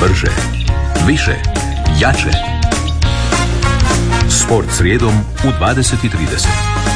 Brže, više, jače. Sport srijedom u 20:30.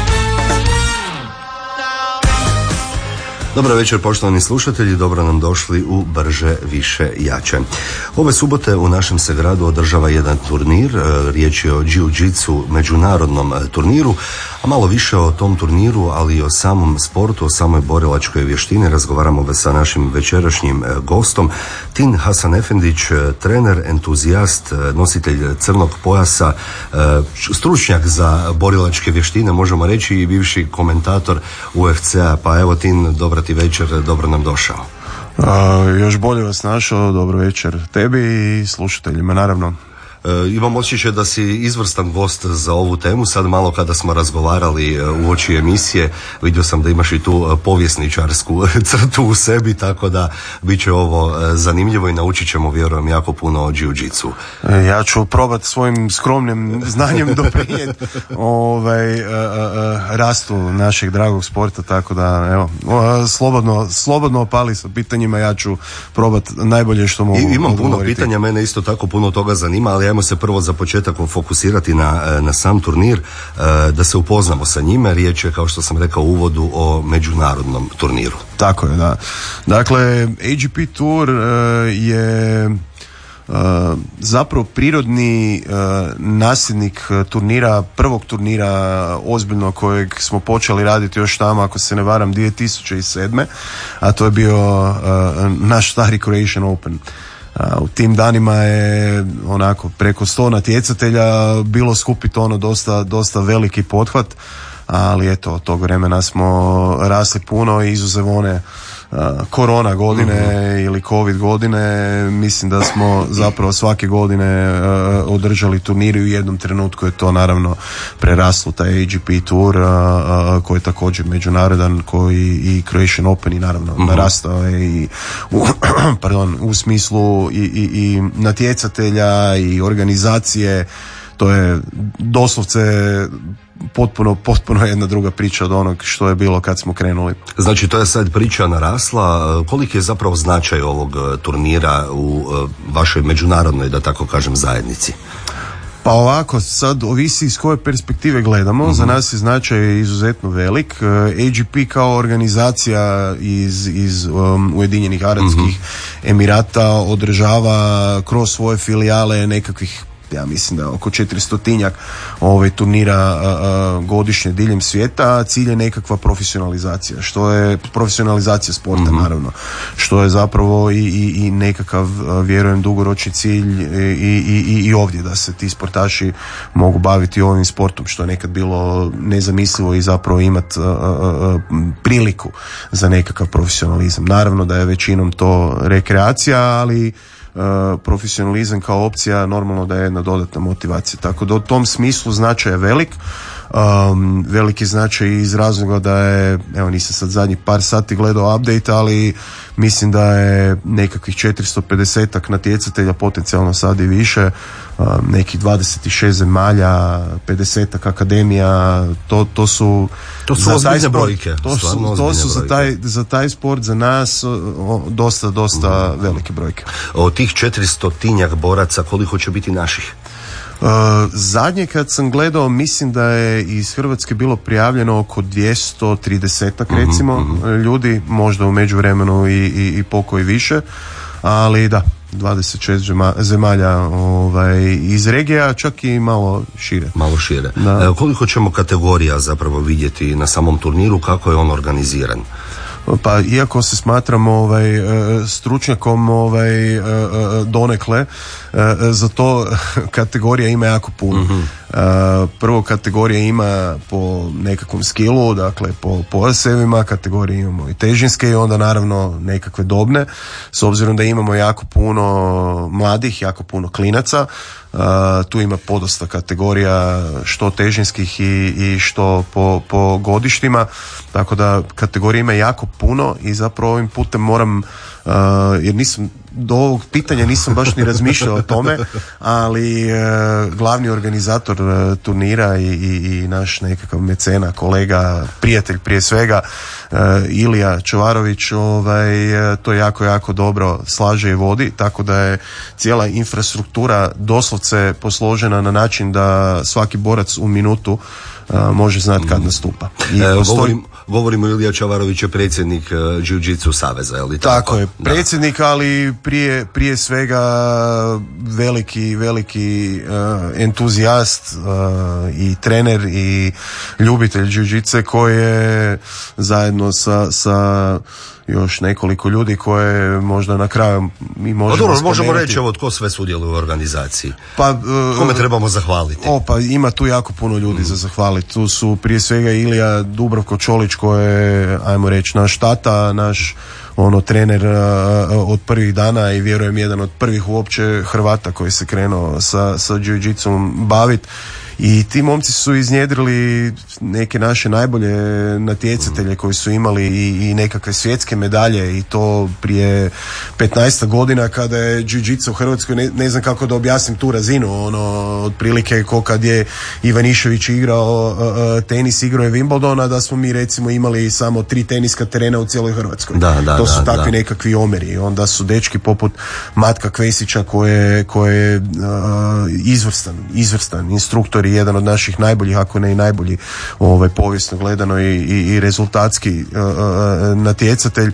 Dobro večer poštovani slušatelji, dobro nam došli u Brže, više, jače. Ove subote u našem se gradu održava jedan turnir, riječ je o jiu-jitsu međunarodnom turniru, a malo više o tom turniru, ali i o samom sportu, o samoj borilačkoj vještini razgovaramo sa našim večerašnjim gostom. Tin Hasanefendić, trener, entuzijast, nositelj crnog pojasa, stručnjak za borilačke vještine, možemo reći, i bivši komentator UFC-a. Pa evo Tin, dobra ti večer, dobro nam došao. Još bolje vas našao, dobro večer tebi i slušateljima, naravno. Imam osjećaj da si izvrstan gost za ovu temu. Sad malo kada smo razgovarali uoči emisije, vidio sam da imaš i tu povjesničarsku crtu u sebi, tako da bit će ovo zanimljivo i naučit ćemo, vjerujem, jako puno o jiu-jitsu. Ja ću probati svojim skromnim znanjem doprinijeti rastu našeg dragog sporta, tako da evo, slobodno opali sa pitanjima, ja ću probati najbolje što mogu. Imam puno pitanja, mene isto tako puno toga zanima, ali ajmo se prvo za početak fokusirati na sam turnir, da se upoznamo sa njime. Riječ je, kao što sam rekao u uvodu, o međunarodnom turniru. Tako je, da. Dakle, AGP Tour je zapravo prirodni nasljednik turnira, prvog turnira ozbiljno kojeg smo počeli raditi još tamo, ako se ne varam, 2007. A to je bio naš stari Croatian Open. U tim danima je onako preko 100 natjecatelja, bilo skupiti dosta veliki pothvat, ali eto, od tog vremena smo rasli puno, izuzev one korona godine ili covid godine. Mislim da smo zapravo svake godine održali turnir i u jednom trenutku je to naravno preraslo taj AGP Tour koji je također međunarodan, koji i Croatian Open i naravno narastao je i u smislu i natjecatelja i organizacije. To je doslovce potpuno jedna druga priča od onog što je bilo kad smo krenuli. Znači, to je sad priča narasla. Koliki je zapravo značaj ovog turnira u vašoj međunarodnoj, da tako kažem, zajednici? Pa ovako, sad ovisi iz koje perspektive gledamo. Za nas je značaj izuzetno velik. AGP kao organizacija iz Ujedinjenih Arapskih Emirata održava kroz svoje filijale nekakvih, ja mislim da oko 400-tinjak turnira godišnje diljem svijeta. Cilj je nekakva profesionalizacija, što je profesionalizacija sporta, naravno, što je zapravo i nekakav, vjerujem, dugoročni cilj i ovdje, da se ti sportaši mogu baviti ovim sportom, što je nekad bilo nezamislivo, i zapravo imati priliku za nekakav profesionalizam. Naravno da je većinom to rekreacija, ali profesionalizam kao opcija normalno da je jedna dodatna motivacija, tako da u tom smislu značaj je velik. Veliki značaj iz razloga da je, evo, nisam sad zadnjih par sati gledao update, ali mislim da je nekakvih 450 natjecatelja, potencijalno sad i više, nekih 26 zemalja, 50 akademija, to su ozbiljne brojke. To su za taj sport, za nas, dosta velike brojke. Od tih 400-tinjak boraca, koliko će biti naših? Zadnje kad sam gledao, mislim da je iz Hrvatske bilo prijavljeno oko 230 recimo ljudi, možda u međuvremenu i pokoji više, ali da, 26 zemalja iz regija, čak i malo šire. Koliko ćemo kategorija zapravo vidjeti na samom turniru, kako je on organiziran? Pa iako se smatramo stručnjakom donekle, za to kategorija ima jako puno. Prvo, kategorija ima po nekakvom skillu, dakle po pojasevima, kategorije imamo i težinske i onda naravno nekakve dobne, s obzirom da imamo jako puno mladih, jako puno klinaca. Tu ima podosta kategorija, što težinskih i što po godištima, tako da kategorija ima jako puno i zapravo ovim putem moram, jer nisam do ovog pitanja nisam baš ni razmišljao o tome, ali glavni organizator turnira i naš nekakav mecena, kolega, prijatelj prije svega, Ilija Čovarović, to jako, jako dobro slaže i vodi, tako da je cijela infrastruktura doslovce posložena na način da svaki borac u minutu može znati kad nastupa. Govorimo Ilija Čavarović je predsjednik Jiu-Jitsu saveza, je li tako? Tako je, predsjednik, ali prije svega veliki entuzijast i trener i ljubitelj Jiu-Jitse koji je zajedno sa još nekoliko ljudi koje možda na kraju mi možemo reći tko sve sudjeluje u organizaciji. Kome trebamo zahvaliti? Ima tu jako puno ljudi za zahvaliti. Tu su prije svega Ilija Dubravko Čolić koji je, ajmo reći, naš tata, naš trener od prvih dana i vjerujem jedan od prvih uopće Hrvata koji se krenuo sa jiu-jitsom baviti. I ti momci su iznjedrili neke naše najbolje natjecatelje koji su imali i nekakve svjetske medalje i to prije 15 godina kada je jiu-jitsu u Hrvatskoj, ne znam kako da objasnim tu razinu, otprilike ko kad je Ivanišević igrao tenis, igrao je Wimbledona, da smo mi recimo imali samo 3 teniska terena u cijeloj Hrvatskoj. To su takvi nekakvi omjeri. Onda su dečki poput Matka Kvesića koji je izvrstan instruktor, jedan od naših najboljih, ako ne i najbolji povijesno gledano i rezultatski natjecatelj,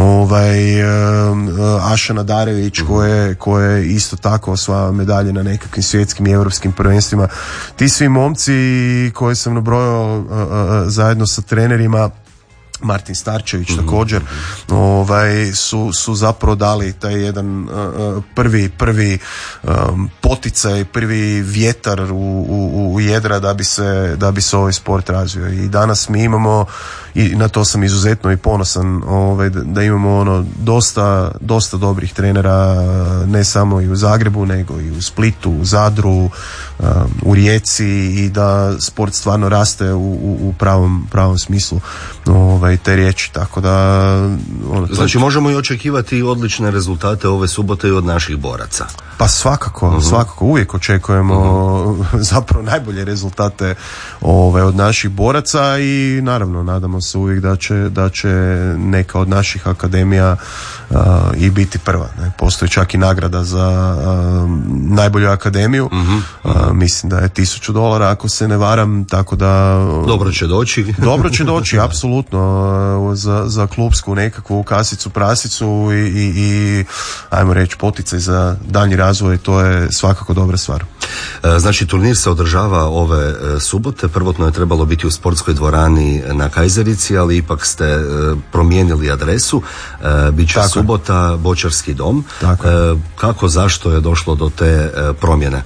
Aša Nadarević koje je isto tako osvajao medalje na nekakvim svjetskim i europskim prvenstvima. Ti svi momci koje sam nabrojao zajedno sa trenerima, Martin Starčević također, su zapravo dali taj jedan prvi poticaj, prvi vjetar u jedra da bi se ovaj sport razvio. I danas mi imamo, i na to sam izuzetno i ponosan, da imamo dosta dobrih trenera, ne samo i u Zagrebu, nego i u Splitu, u Zadru, u Rijeci, i da sport stvarno raste u pravom smislu te riječi, tako da znači možemo i očekivati odlične rezultate ove subote i od naših boraca. Pa svakako uvijek očekujemo zapravo najbolje rezultate od naših boraca i naravno nadamo se uvijek da će neka od naših akademija i biti prva. Ne? Postoji čak i nagrada za najbolju akademiju. Mislim da je $1,000 ako se ne varam, tako da dobro će doći apsolutno za klubsku nekakvu kasicu prasicu i ajmo reći poticaj za daljnji razvoj, to je svakako dobra stvar. Znači turnir se održava ove subote, prvotno je trebalo biti u sportskoj dvorani na Kajzerici, ali ipak ste promijenili adresu, bit će subota Bočarski dom. Kako, zašto je došlo do te promjene?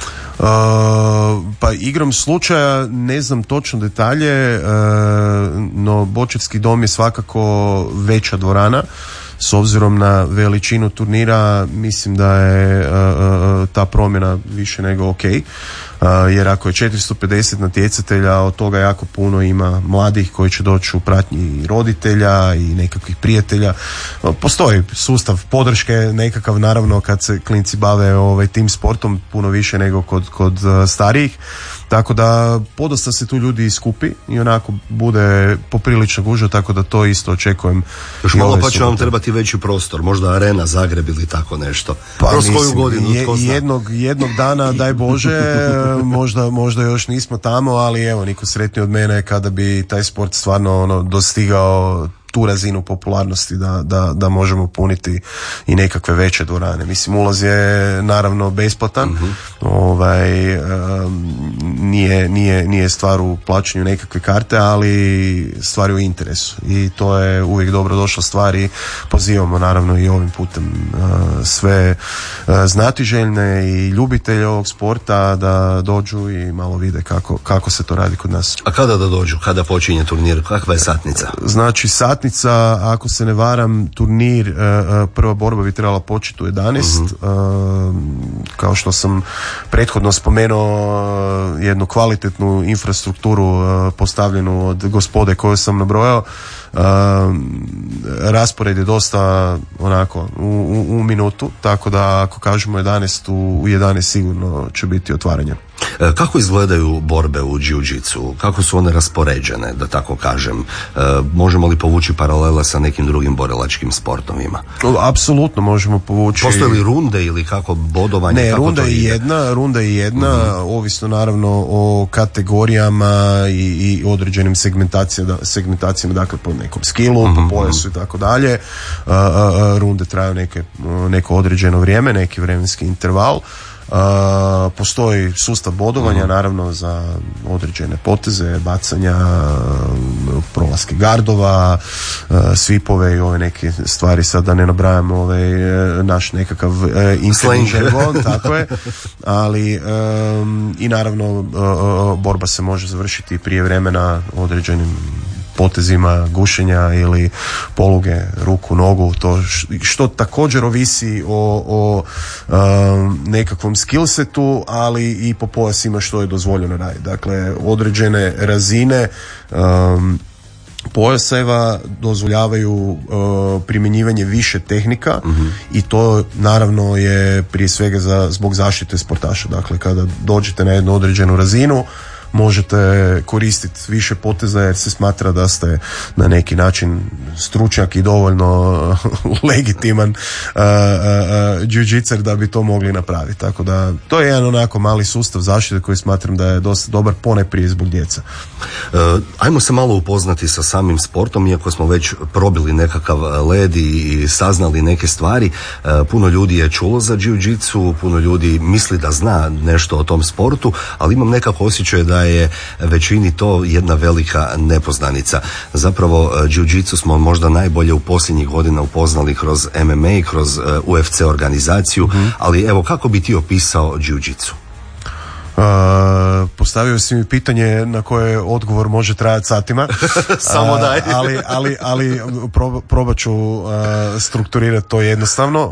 Pa igrom slučaja ne znam točno detalje, no Bočarski dom je svakako veća dvorana. S obzirom na veličinu turnira mislim da je ta promjena više nego ok, jer ako je 450 natjecatelja, od toga jako puno ima mladih koji će doći u pratnji roditelja i nekakvih prijatelja. Postoji sustav podrške nekakav, naravno kad se klinci bave tim sportom puno više nego kod starijih, tako da podosta se tu ljudi skupi i onako bude poprilično gužva, tako da to isto očekujem. Još malo pa će vam trebati veći prostor, možda Arena Zagreb ili tako nešto. Pa kroz koju godinu, tko zna? Jednog dana, daj Bože, možda još nismo tamo, ali evo, niko sretniji od mene kada bi taj sport stvarno dostigao tu razinu popularnosti da možemo puniti i nekakve veće dvorane. Mislim, ulaz je naravno besplatan, nije stvar u plaćanju nekakve karte, ali stvar je u interesu i to je uvijek dobro došla stvar i pozivamo naravno i ovim putem sve znatiželjne i ljubitelje ovog sporta da dođu i malo vide kako se to radi kod nas. A kada da dođu? Kada počinje turnir? Kakva je satnica? Znači, satnica utakmica, ako se ne varam, turnir, prva borba bi trebala početi u 11. Kao što sam prethodno spomenuo, jednu kvalitetnu infrastrukturu postavljenu od gospode koju sam nabrojao. Raspored je dosta onako u minutu, tako da ako kažemo 11, u 11 sigurno će biti otvaranje. Kako izgledaju borbe u jiu-jitsu? Kako su one raspoređene, da tako kažem? Možemo li povući paralela sa nekim drugim borilačkim sportovima? Apsolutno možemo povući. Postoje li runde ili kako bodovanje? Ne, kako runda je jedna, ovisno naravno o kategorijama i određenim segmentacijama, dakle po nekom skillu, po pojasu i tako dalje. Runde traju neko određeno vrijeme, neki vremenski interval. Postoji sustav bodovanja naravno za određene poteze, bacanja, prolaske gardova, svipove i ove neke stvari, sad da ne nabrajamo naš nekakav interni žargon, tako je, ali i naravno borba se može završiti prije vremena određenim potezima gušenja ili poluge, ruku, nogu, to što također ovisi o nekakvom skillsetu, ali i po pojasima što je dozvoljeno raditi. Dakle, određene razine pojaseva dozvoljavaju primjenjivanje više tehnika i to naravno je prije svega zbog zaštite sportaša. Dakle, kada dođete na jednu određenu razinu, možete koristiti više poteza jer se smatra da ste na neki način stručnjak i dovoljno legitiman jiu-jitser da bi to mogli napraviti. Tako da to je jedan onako mali sustav zaštite koji smatram da je dosta dobar, ponajprije zbog djeca. Ajmo se malo upoznati sa samim sportom, iako smo već probili nekakav led i saznali neke stvari. Puno ljudi je čulo za jiu-jitsu, puno ljudi misli da zna nešto o tom sportu, ali imam nekako osjećaj da je većini to jedna velika nepoznanica. Zapravo jiu-jitsu smo možda najbolje u posljednjih godina upoznali kroz MMA, kroz UFC organizaciju, ali evo kako bi ti opisao jiu-jitsu? Postavio si mi pitanje na koje odgovor može trajati satima. Samo daj. ali probat ću strukturirati to jednostavno.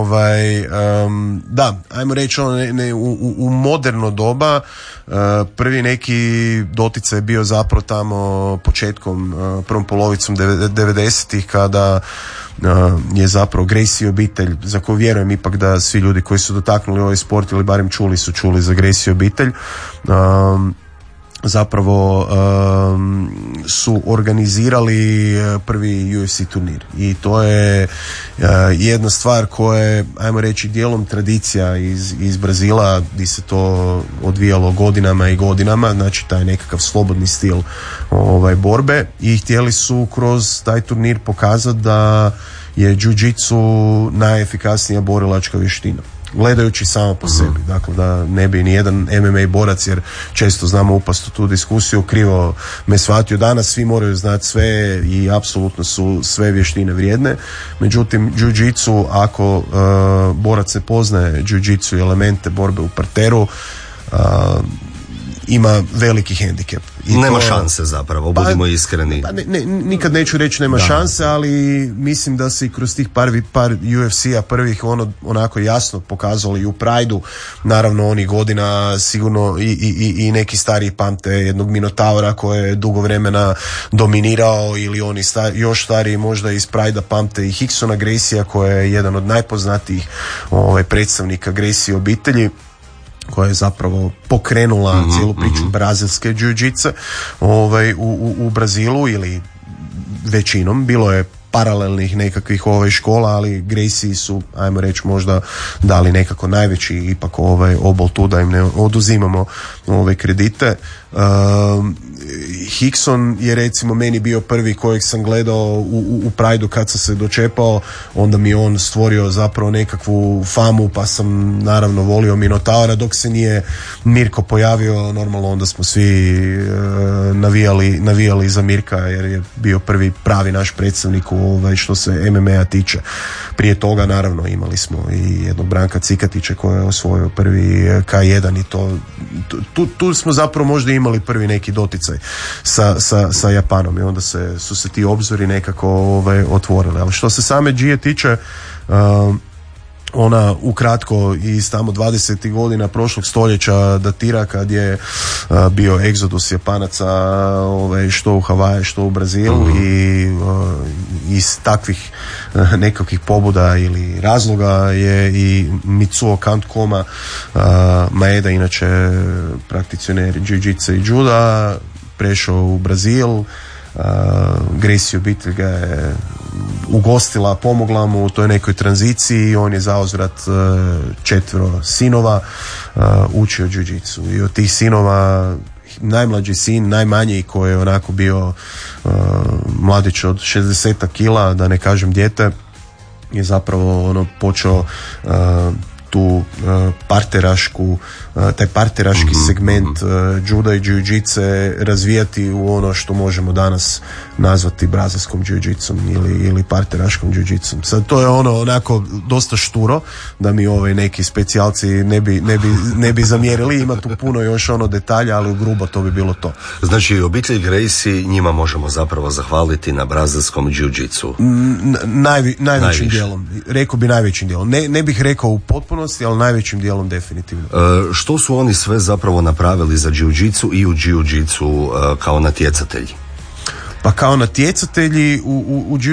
Da, ajmo reći u moderno doba prvi neki doticaj je bio zapravo tamo početkom, prvom polovicom 90-ih kada je zapravo Gracie obitelj, za koju vjerujem ipak da svi ljudi koji su dotaknuli ovaj sport ili barem čuli za Gracie obitelj, zapravo su organizirali prvi UFC turnir i to je jedna stvar koja je, ajmo reći, dijelom tradicija iz Brazila gdje se to odvijalo godinama i godinama, znači taj nekakav slobodni stil borbe, i htjeli su kroz taj turnir pokazati da je jiu-jitsu najefikasnija borilačka vještina, gledajući samo po sebi. Dakle, da ne bi nijedan MMA borac, jer često znamo upast u tu diskusiju, krivo me shvatio. Danas svi moraju znati sve i apsolutno su sve vještine vrijedne. Međutim, jiu-jitsu, ako borac ne poznaje jiu-jitsu i elemente borbe u parteru, ima veliki hendikep. Nema šanse zapravo, budimo iskreni. Nikad neću reći nema šanse, ali mislim da se i kroz tih par UFC-a prvih onako jasno pokazalo i u Prideu, naravno onih godina sigurno i neki stariji pamte jednog Minotaura koji je dugo vremena dominirao, ili oni još stariji možda iz Pridea pamte i Hicksona Gracija koji je jedan od najpoznatijih predstavnika Gracie obitelji, koja je zapravo pokrenula cijelu priču brazilske jiu-jitsu u Brazilu, ili većinom. Bilo je paralelnih nekakvih škola, ali Gracie su, ajmo reći, možda dali nekako najveći ipak obol tu, da im ne oduzimamo kredite. Hickson je recimo meni bio prvi kojeg sam gledao u Prideu kad sam se dočepao, onda mi on stvorio zapravo nekakvu famu, pa sam naravno volio Minotaura, dok se nije Mirko pojavio, normalno onda smo svi navijali za Mirka, jer je bio prvi pravi naš predstavnik što se MMA-a tiče. Prije toga naravno imali smo i jednog Branka Cikatića koji je osvojio prvi K1 i tu smo zapravo možda imali imali prvi neki doticaj sa Japanom i onda su se ti obzori nekako otvorili. Ali što se same Gije tiče, ona ukratko iz tamo 20. godina prošlog stoljeća datira kad je bio egzodus Japanaca što u Havaje, što u Brazilu i iz takvih nekakvih pobuda ili razloga je i Mitsuo Kantokoma Maeda, inače prakticioner jiu-jitsu i juda, prešao u Brazil. Gracie obitelj ga je ugostila, pomogla mu u toj nekoj tranziciji i on je zauzvrat 4 sinova učio jiu-jitsu i od tih sinova najmlađi sin, najmanji, koji je onako bio mladić od 60 kila, da ne kažem dijete, je zapravo počeo tu taj parteraški segment juda i jiu-jitse razvijati u ono što možemo danas nazvati brazilskom jiu-jitsom ili parteraškom jiu-jitsom. Sad to je onako dosta šturo, da mi neki specijalci ne bi zamjerili, ima tu puno još detalja, ali u grubo to bi bilo to. Znači obitelj Gracie, njima možemo zapravo zahvaliti na brazilskom jiu-jitsu. Najvećim dijelom, rekao bi najvećim dijelom. Ne bih rekao u potpunosti, ali najvećim dijelom definitivno. Što su oni sve zapravo napravili za jiu-jitsu i u jiu-jitsu kao natjecatelji? Pa kao natjecatelji u